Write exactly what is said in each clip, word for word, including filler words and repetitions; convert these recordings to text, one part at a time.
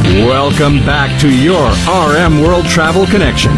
Welcome back to your R M World Travel Connection.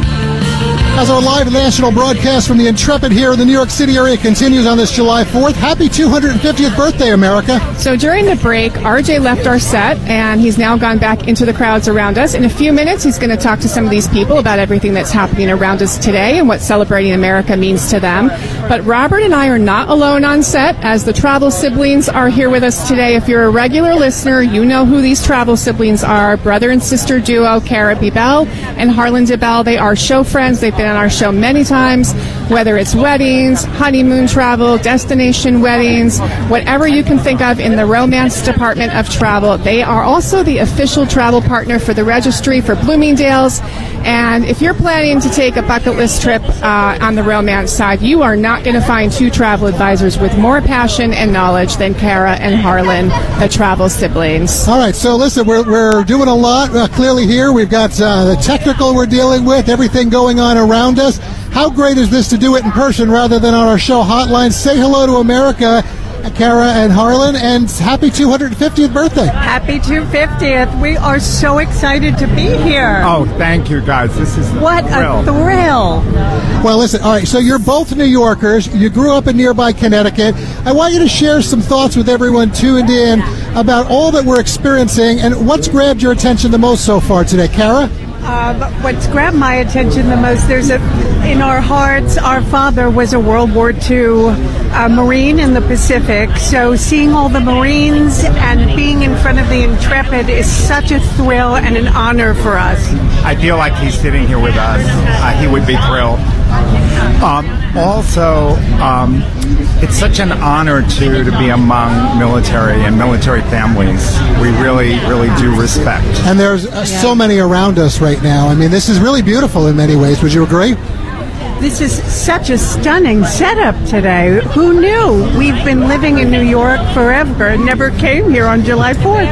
As our live national broadcast from the Intrepid here in the New York City area continues on this July fourth, happy two hundred fiftieth birthday, America. So during the break, R J left our set, and he's now gone back into the crowds around us. In a few minutes, he's going to talk to some of these people about everything that's happening around us today and what celebrating America means to them. But Robert and I are not alone on set, as the Travel Siblings are here with us today. If you're a regular listener, you know who these Travel Siblings are. Brother and sister duo, Cara Bibel and Harlan DeBell. They are show friends. They've been on our show many times, whether it's weddings, honeymoon travel, destination weddings, whatever you can think of in the romance department of travel. They are also the official travel partner for the registry for Bloomingdale's. And if you're planning to take a bucket list trip uh, on the romance side, you are not going to find two travel advisors with more passion and knowledge than Cara and Harlan, the Travel Siblings. All right, so listen, we're, we're doing a lot uh, clearly here. We've got uh, the technical we're dealing with, everything going on around us. How great is this to do it in person rather than on our show hotline? Say hello to America, Cara and Harlan, and happy two hundred fiftieth birthday. Happy two hundred fiftieth. We are so excited to be here. Oh, thank you, guys. This is what thrill. a thrill. Well, listen, all right, so you're both New Yorkers. You grew up in nearby Connecticut. I want you to share some thoughts with everyone tuned in about all that we're experiencing and what's grabbed your attention the most so far today. Cara? Uh, what's grabbed my attention the most, there's a, in our hearts, our father was a World War Two uh, Marine in the Pacific, so seeing all the Marines and being in front of the Intrepid is such a thrill and an honor for us. I feel like he's sitting here with us. Uh, he would be thrilled. Um, also, um, it's such an honor to, to be among military and military families. We really, really do respect. And there's uh, so many around us right now. I mean, this is really beautiful in many ways. Would you agree? This is such a stunning setup today. Who knew? We've been living in New York forever and never came here on July fourth.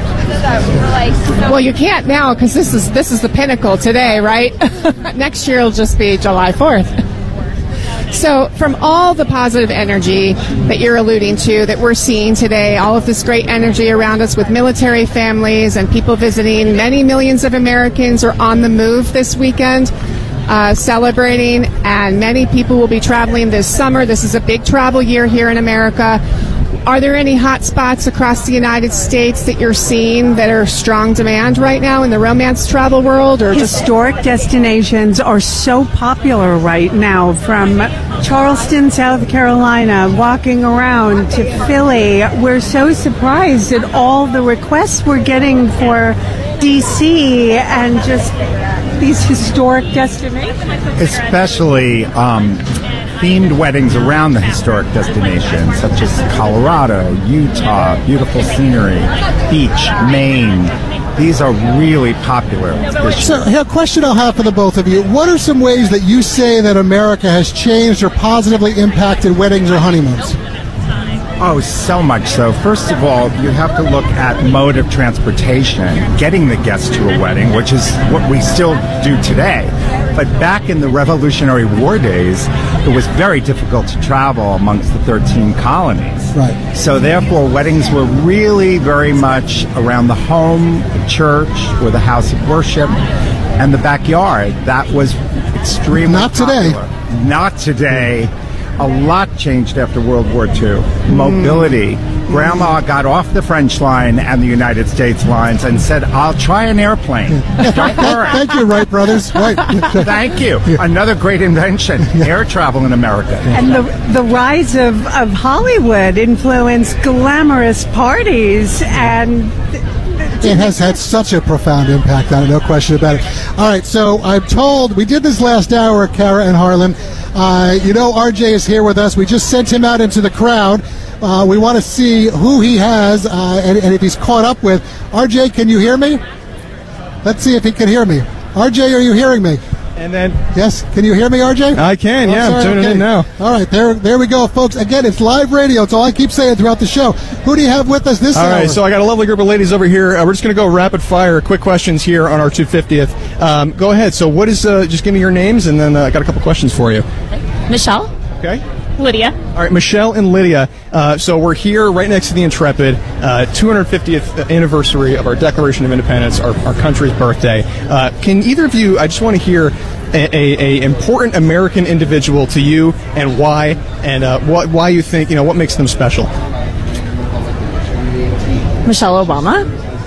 Well, you can't now because this is this is the pinnacle today, right? Next year will just be July fourth. So from all the positive energy that you're alluding to, that we're seeing today, all of this great energy around us with military families and people visiting, many millions of Americans are on the move this weekend, uh, celebrating, and many people will be traveling this summer. This is a big travel year here in America. Are there any hot spots across the United States that you're seeing that are strong demand right now in the romance travel world? Or historic just destinations are so popular right now, from Charleston, South Carolina, walking around to Philly. We're so surprised at all the requests we're getting for D C and just these historic destinations. Especially um, themed weddings around the historic destinations, such as Colorado, Utah, beautiful scenery, beach, Maine. These are really popular. So, a question I'll have for the both of you. What are some ways that you say that America has changed or positively impacted weddings or honeymoons? Oh, so much so. First of all, you have to look at mode of transportation, getting the guests to a wedding, which is what we still do today. But back in the Revolutionary War days, it was very difficult to travel amongst the thirteen colonies. Right. So therefore, weddings were really very much around the home, the church, or the house of worship, and the backyard. That was extremely Not today. popular. Not today. A lot changed after World War Two. Mobility. Mm. Grandma got off the French line and the United States lines and said, I'll try an airplane. Don't worry. Thank you, Wright brothers. Right. Thank you. Another great invention, air travel in America. And the the rise of, of Hollywood influenced glamorous parties, and it has had such a profound impact on it, no question about it. All right, so I'm told, we did this last hour, Cara and Harlan. Uh, you know R J is here with us. We just sent him out into the crowd. Uh, we want to see who he has uh, and, and if he's caught up with. R J, can you hear me? Let's see if he can hear me. R J, are you hearing me? And then, yes, can you hear me, R J? I can, oh, yeah, sorry, I'm tuning okay. in now. All right, there there we go, folks. Again, it's live radio. It's all I keep saying throughout the show. Who do you have with us this all hour? All right, so I got a lovely group of ladies over here. Uh, we're just going to go rapid fire, quick questions here on our two hundred fiftieth. Um, go ahead. So what is, uh, just give me your names, and then uh, I got a couple questions for you. Michelle. Okay. Lydia. All right, Michelle and Lydia. Uh, so we're here right next to the Intrepid, uh, two hundred fiftieth anniversary of our Declaration of Independence, our, our country's birthday. Uh, can either of you, I just want to hear a, a, a important American individual to you and why, and uh, what, why you think, you know, what makes them special? Michelle Obama.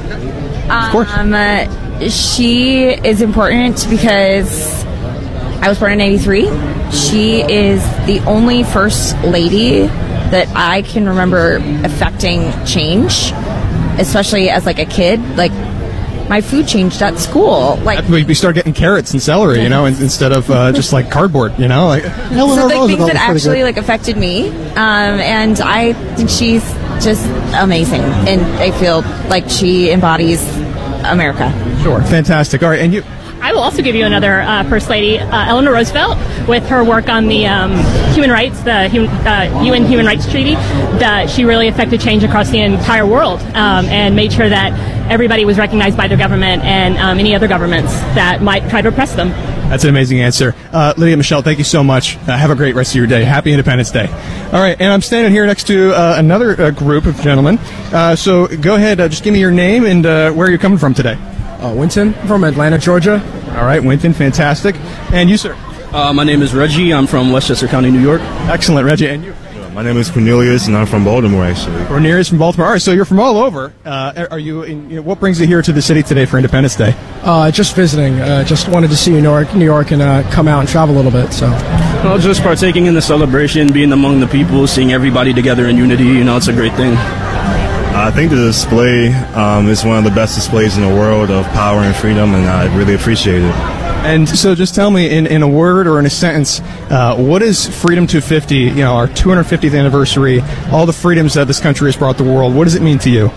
Of course. Um, uh, she is important because I was born in eighty-three. She is the only first lady that I can remember affecting change, especially as like a kid. Like my food changed at school. Like we, we start getting carrots and celery, you know, in, instead of uh, just like cardboard, you know. Like so like things that actually like affected me, um, and I think she's just amazing, and I feel like she embodies America. Sure, fantastic. All right, and you. I will also give you another uh, First Lady, uh, Eleanor Roosevelt, with her work on the um, human rights, the human, uh, U N Human Rights Treaty. That she really affected change across the entire world um, and made sure that everybody was recognized by their government and um, any other governments that might try to oppress them. That's an amazing answer. Uh, Lydia, Michelle, thank you so much. Uh, have a great rest of your day. Happy Independence Day. All right, and I'm standing here next to uh, another uh, group of gentlemen. Uh, so go ahead, uh, just give me your name and uh, where you're coming from today. Uh, Winton from Atlanta, Georgia. All right, Winton, fantastic. And you, sir? Uh, my name is Reggie. I'm from Westchester County, New York. Excellent, Reggie. And you? My name is Cornelius, and I'm from Baltimore, actually. Cornelius from Baltimore. All right, so you're from all over. Uh, are you? In, you know, what brings you here to the city today for Independence Day? Uh, just visiting. Uh, just wanted to see New York, New York, and uh, come out and travel a little bit. So, well, just partaking in the celebration, being among the people, seeing everybody together in unity. You know, it's a great thing. I think the display um, is one of the best displays in the world of power and freedom, and I really appreciate it. And so just tell me, in, in a word or in a sentence, uh, what is Freedom two fifty, you know, our two hundred fiftieth anniversary, all the freedoms that this country has brought the world, what does it mean to you?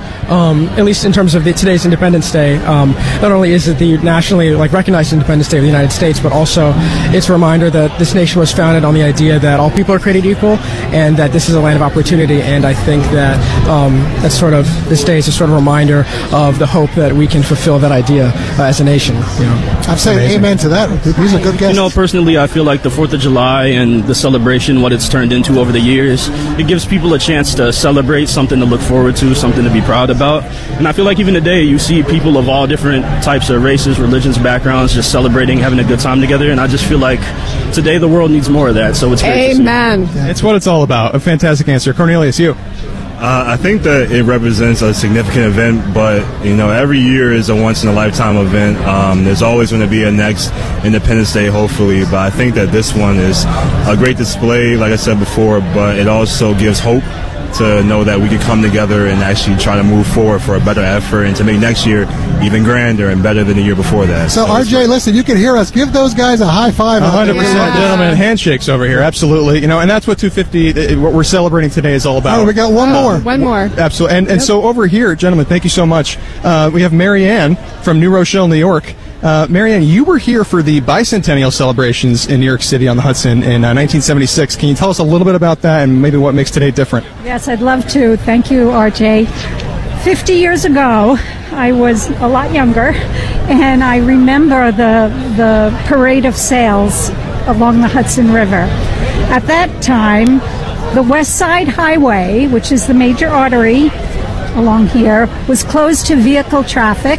Um, at least in terms of the, today's Independence Day, um, not only is it the nationally like recognized Independence Day of the United States, but also it's a reminder that this nation was founded on the idea that all people are created equal, and that this is a land of opportunity. And I think that um, that's sort of this day is a sort of reminder of the hope that we can fulfill that idea uh, as a nation. You know, I'm saying amazing. Amen to that. These are good guesses. You know, personally, I feel like the Fourth of July and the celebration, what it's turned into over the years, it gives people a chance to celebrate, something to look forward to, something to be proud about. And I feel like even today you see people of all different types of races, religions, backgrounds just celebrating, having a good time together. And I just feel like today the world needs more of that. So it's great. Amen. It's what it's all about. A fantastic answer. Cornelius, you? Uh, I think that it represents a significant event, but, you know, every year is a once-in-a-lifetime event. Um, there's always going to be a next Independence Day, hopefully, but I think that this one is a great display, like I said before, but it also gives hope to know that we can come together and actually try to move forward for a better effort and to make next year even grander and better than the year before that. So, so R J, listen, you can hear us. Give those guys a high five. one hundred percent, yeah. Gentlemen, handshakes over here. Absolutely. You know, and that's what two fifty, what we're celebrating today is all about. Oh, we got one more. Uh, one more. Absolutely. And, and yep. So over here, gentlemen, thank you so much. Uh, we have Marianne from New Rochelle, New York. Uh, Marianne, you were here for the bicentennial celebrations in New York City on the Hudson in uh, nineteen seventy-six. Can you tell us a little bit about that and maybe what makes today different? Yes, I'd love to. Thank you, R J. Fifty years ago, I was a lot younger, and I remember the the parade of sails along the Hudson River. At that time, the West Side Highway, which is the major artery along here, was closed to vehicle traffic,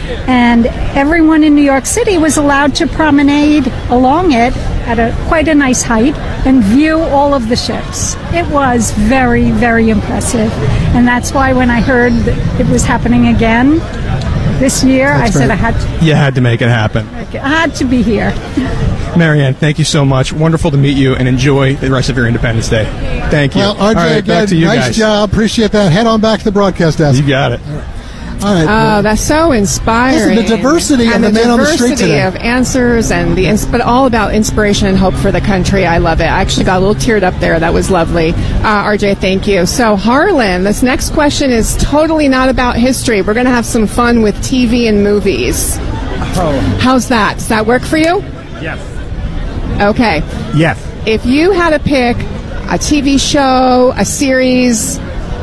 and everyone in New York City was allowed to promenade along it at a quite a nice height and view all of the ships. It was very, very impressive, and that's why when I heard that it was happening again this year, that's I said I had to. You had to make it happen. I had to be here. Marianne, thank you so much. Wonderful to meet you, and enjoy the rest of your Independence Day. Thank you. Well, R J, right, again, back to you nice guys. job. Appreciate that. Head on back to the broadcast desk. You got it. All right. Oh, that's so inspiring. Listen, the diversity and of the, the man on the street diversity today. of answers, and the ins- but all about inspiration and hope for the country. I love it. I actually got a little teared up there. That was lovely. Uh, R J, thank you. So, Harlan, this next question is totally not about history. We're going to have some fun with T V and movies. Oh. How's that? Does that work for you? Yes. Okay. Yes. If you had to pick a T V show, a series,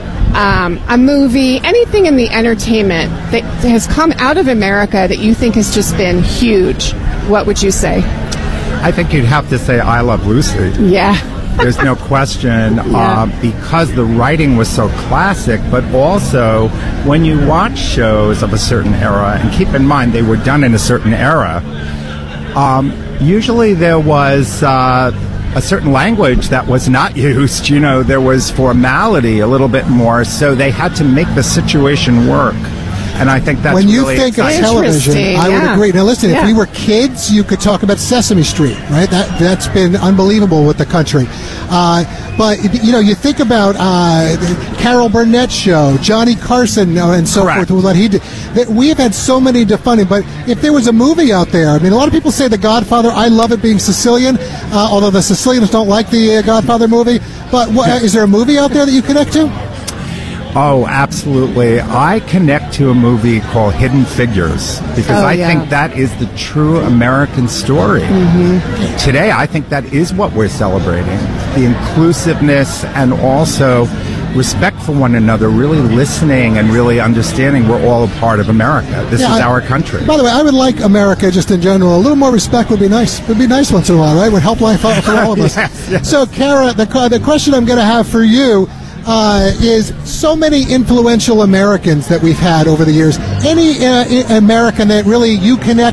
Um, a movie, anything in the entertainment that has come out of America that you think has just been huge, what would you say? I think you'd have to say I Love Lucy. Yeah. There's no question, Yeah. uh, because the writing was so classic, but also when you watch shows of a certain era, and keep in mind they were done in a certain era, um, usually there was uh, a certain language that was not used. You know, there was formality a little bit more, so they had to make the situation work. And I think that's when you really think exciting. of television, I would yeah. agree. Now, listen, Yeah. if we were kids, you could talk about Sesame Street, right? That that's been unbelievable with the country. Uh, but you know, you think about uh, the Carol Burnett show, Johnny Carson, uh, and so Correct. forth. With what he did, that we have had so many defining. But if there was a movie out there, I mean, a lot of people say The Godfather. I love it being Sicilian, uh, although the Sicilians don't like the uh, Godfather movie. But what, is there a movie out there that you connect to? Oh, absolutely. I connect to a movie called Hidden Figures because Oh, I yeah. think that is the true American story. Mm-hmm. Today, I think that is what we're celebrating. The inclusiveness and also respect for one another, really listening and really understanding we're all a part of America. This Yeah, is I- our country. By the way, I would like America just in general. A little more respect would be nice. Would be nice once in a while, right? Would help life out for all of us. Yes, yes. So, Kara, the, the question I'm going to have for you uh, is so many influential Americans that we've had over the years. Any uh, American that really you connect